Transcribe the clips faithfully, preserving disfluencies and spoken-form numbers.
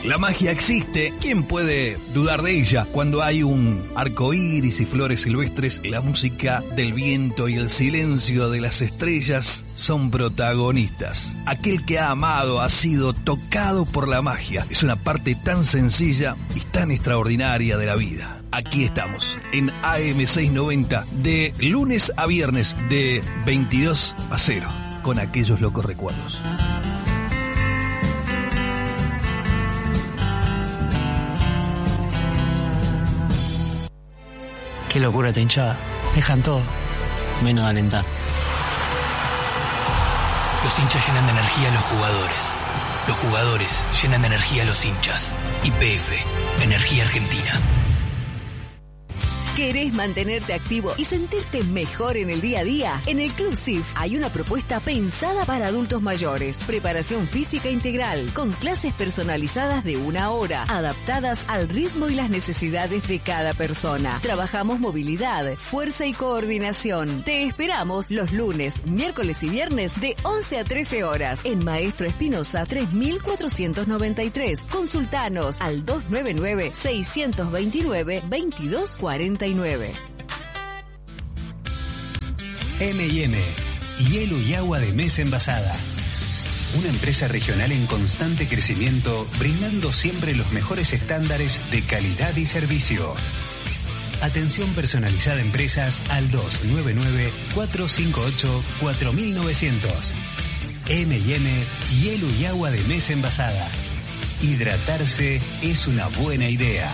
La magia existe, ¿quién puede dudar de ella? Cuando hay un arco iris y flores silvestres, la música del viento y el silencio de las estrellas son protagonistas. Aquel que ha amado ha sido tocado por la magia. Es una parte tan sencilla y tan extraordinaria de la vida. Aquí estamos, en A M seiscientos noventa, de lunes a viernes, de veintidós a cero, con aquellos locos recuerdos. Qué locura esta hinchada. Dejan todo, menos de alentar. Los hinchas llenan de energía a los jugadores. Los jugadores llenan de energía a los hinchas. Y P F, Energía Argentina. ¿Querés mantenerte activo y sentirte mejor en el día a día? En el Club S I F hay una propuesta pensada para adultos mayores. Preparación física integral, con clases personalizadas de una hora, adaptadas al ritmo y las necesidades de cada persona. Trabajamos movilidad, fuerza y coordinación. Te esperamos los lunes, miércoles y viernes de once a trece horas en Maestro Espinosa tres mil cuatrocientos noventa y tres. Consultanos al dos nueve nueve, seis dos nueve, veintidós cuarenta y nueve. eme y eme, hielo y agua de mesa envasada. Una empresa regional en constante crecimiento, brindando siempre los mejores estándares de calidad y servicio. Atención personalizada a empresas al dos nueve nueve, cuatro cinco ocho, cuatro nueve cero cero. eme y eme, hielo y agua de mesa envasada. Hidratarse es una buena idea.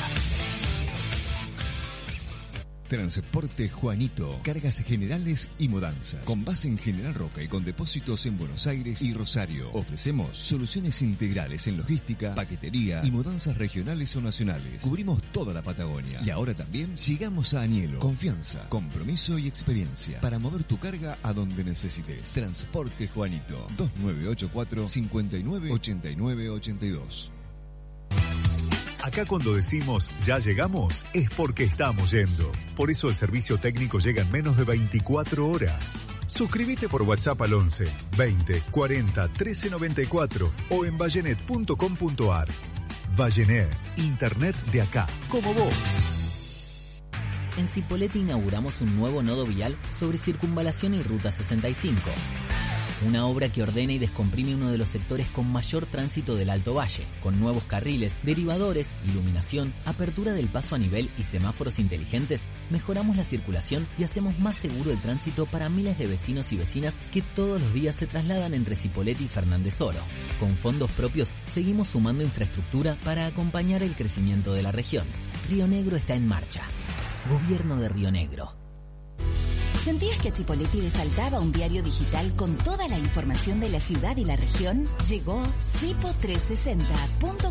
Transporte Juanito, cargas generales y mudanzas. Con base en General Roca y con depósitos en Buenos Aires y Rosario. Ofrecemos soluciones integrales en logística, paquetería y mudanzas regionales o nacionales. Cubrimos toda la Patagonia. Y ahora también llegamos a Añelo. Confianza, compromiso y experiencia para mover tu carga a donde necesites. Transporte Juanito, dos nueve ocho cuatro, cinco nueve, ocho nueve ocho dos. Acá cuando decimos ya llegamos es porque estamos yendo. Por eso el servicio técnico llega en menos de veinticuatro horas. Suscríbete por WhatsApp al once, veinte, cuarenta, trece noventa y cuatro o en vallenet punto com punto ar. Vallenet, internet de acá, como vos. En Cipolletti inauguramos un nuevo nodo vial sobre Circunvalación y Ruta sesenta y cinco. Una obra que ordena y descomprime uno de los sectores con mayor tránsito del Alto Valle, con nuevos carriles, derivadores, iluminación, apertura del paso a nivel y semáforos inteligentes. Mejoramos la circulación y hacemos más seguro el tránsito para miles de vecinos y vecinas que todos los días se trasladan entre Cipolletti y Fernández Oro. Con fondos propios seguimos sumando infraestructura para acompañar el crecimiento de la región. Río Negro está en marcha. Gobierno de Río Negro. ¿Sentías que a Cipolletti le faltaba un diario digital con toda la información de la ciudad y la región? Llegó Cipo trescientos sesenta punto